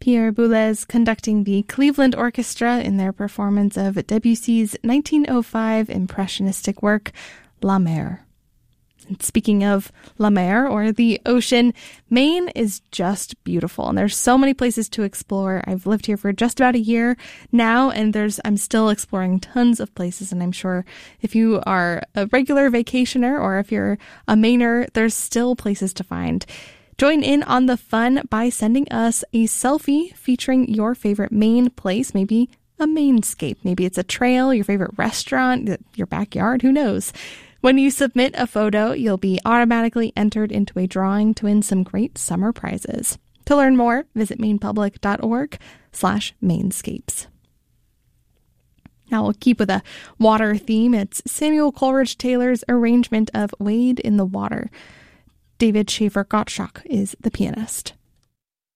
Pierre Boulez conducting the Cleveland Orchestra in their performance of Debussy's 1905 impressionistic work, La Mer. And speaking of La Mer, or the ocean, Maine is just beautiful, and there's so many places to explore. I've lived here for just about a year now, and I'm still exploring tons of places, and I'm sure if you are a regular vacationer or if you're a Mainer, there's still places to find. Join in on the fun by sending us a selfie featuring your favorite Maine place, maybe a Mainscape. Maybe it's a trail, your favorite restaurant, your backyard, who knows? When you submit a photo, you'll be automatically entered into a drawing to win some great summer prizes. To learn more, visit mainepublic.org/Mainscapes. Now we'll keep with a water theme. It's Samuel Coleridge Taylor's arrangement of Wade in the Water. David Schaefer Gottschalk is the pianist.